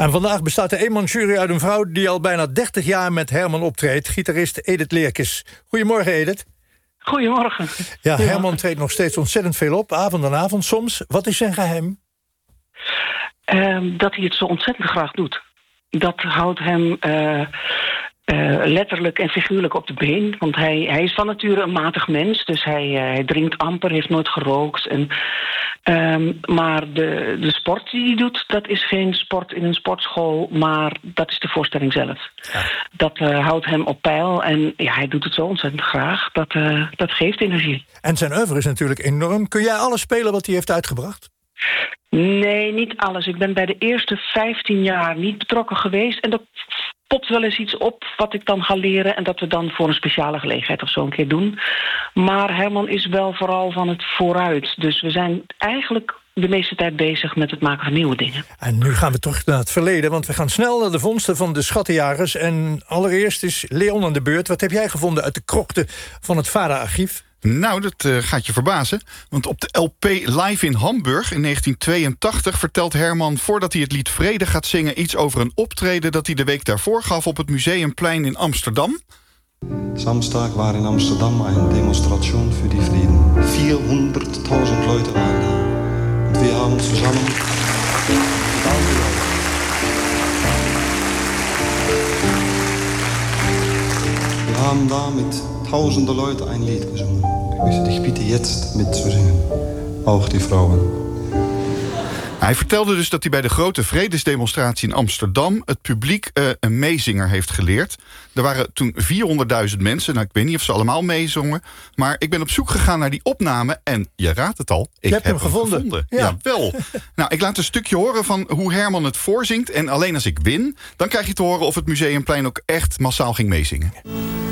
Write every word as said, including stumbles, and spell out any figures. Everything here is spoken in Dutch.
En vandaag bestaat de eenmansjury uit een vrouw die al bijna dertig jaar met Herman optreedt. Gitarist Edith Leerkes. Goedemorgen, Edith. Goedemorgen. Ja, Herman treedt nog steeds ontzettend veel op, avond en avond soms. Wat is zijn geheim? Uh, dat hij het zo ontzettend graag doet. Dat houdt hem uh, uh, letterlijk en figuurlijk op de been. Want hij, hij is van nature een matig mens. Dus hij, uh, hij drinkt amper, heeft nooit gerookt. En, um, maar de, de sport die hij doet, dat is geen sport in een sportschool. Maar dat is de voorstelling zelf. Ja. Dat uh, houdt hem op peil. En ja, hij doet het zo ontzettend graag. Dat, uh, dat geeft energie. En zijn oeuvre is natuurlijk enorm. Kun jij alles spelen wat hij heeft uitgebracht? Nee, niet alles. Ik ben bij de eerste vijftien jaar niet betrokken geweest. En er popt wel eens iets op wat ik dan ga leren. En dat we dan voor een speciale gelegenheid of zo een keer doen. Maar Herman is wel vooral van het vooruit. Dus we zijn eigenlijk de meeste tijd bezig met het maken van nieuwe dingen. En nu gaan we terug naar het verleden. Want we gaan snel naar de vondsten van de schattenjagers. En allereerst is Leon aan de beurt. Wat heb jij gevonden uit de krokte van het vaderarchief? Nou, dat uh, gaat je verbazen. Want op de L P Live in Hamburg in negentien tweeëntachtig... vertelt Herman voordat hij het lied Vrede gaat zingen iets over een optreden dat hij de week daarvoor gaf op het Museumplein in Amsterdam. Samstag war in Amsterdam een Demonstration für die Frieden. vierhonderdtausend Leute waren da. Und wir haben zusammen... Wir haben da mit tausenden Leute ein Lied gesungen. Ich möchte dich bitte jetzt mitzusingen. Auch die Frauen. Hij vertelde dus dat hij bij de grote vredesdemonstratie in Amsterdam het publiek uh, een meezinger heeft geleerd. Er waren toen vierhonderdduizend mensen. Nou, ik weet niet of ze allemaal meezongen. Maar ik ben op zoek gegaan naar die opname. En je raadt het al, ik je heb hebt hem, hem gevonden. gevonden. Ja. Ja, wel. Nou, ik laat een stukje horen van hoe Herman het voorzingt. En alleen als ik win, dan krijg je te horen of het Museumplein ook echt massaal ging meezingen.